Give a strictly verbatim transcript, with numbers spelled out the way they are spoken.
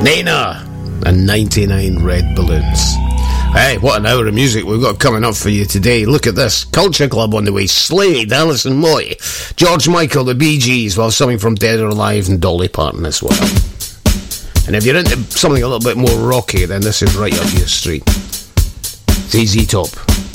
Nena and ninety-nine Red Balloons. Hey, what an hour of music we've got coming up for you today. Look at this. Culture Club on the way. Slade, Alison Moy, George Michael, the Bee Gees, well, something from Dead or Alive and Dolly Parton as well. And if you're into something a little bit more rocky, then this is right up your street. Z Z Top.